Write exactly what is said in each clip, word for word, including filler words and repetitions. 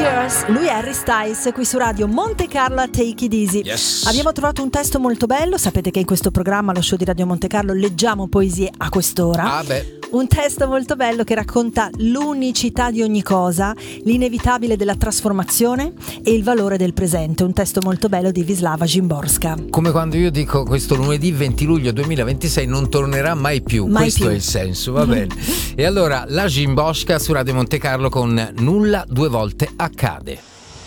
Dangerous, lui è Harry Styles, qui su Radio Monte Carlo a Take It Easy. Yes. Abbiamo trovato un testo molto bello, sapete che in questo programma, lo show di Radio Monte Carlo, leggiamo poesie a quest'ora. Ah beh. Un testo molto bello che racconta l'unicità di ogni cosa, l'inevitabile della trasformazione e il valore del presente. Un testo molto bello di Wisława Szymborska. Come quando io dico questo lunedì venti luglio duemilaventisei non tornerà mai più, mai questo più. è il senso, va bene. E allora la Szymborska su Radio Monte Carlo con Nulla due volte accade.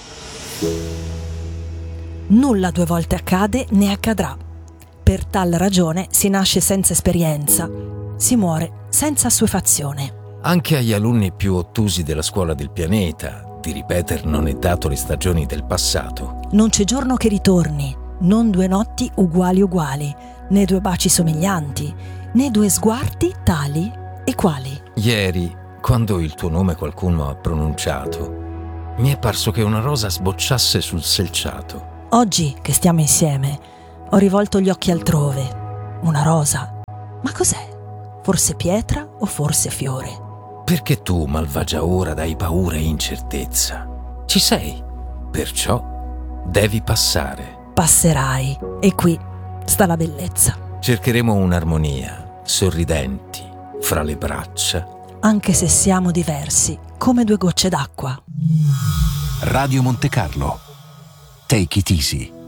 Nulla due volte accade né accadrà. Per tal ragione si nasce senza esperienza, si muore senza assuefazione. Anche agli alunni più ottusi della scuola del pianeta di ripeter non è dato le stagioni del passato. Non c'è giorno che ritorni, non due notti uguali uguali, né due baci somiglianti, né due sguardi tali e quali. Ieri, quando il tuo nome qualcuno ha pronunciato, mi è parso che una rosa sbocciasse sul selciato. Oggi che stiamo insieme, ho rivolto gli occhi altrove. Una rosa. Ma cos'è? Forse pietra o forse fiore? Perché tu, malvagia ora, dai paura e incertezza. Ci sei, perciò devi passare. Passerai, e qui sta la bellezza. Cercheremo un'armonia, sorridenti, fra le braccia. Anche se siamo diversi, come due gocce d'acqua. Radio Monte Carlo. Take it easy.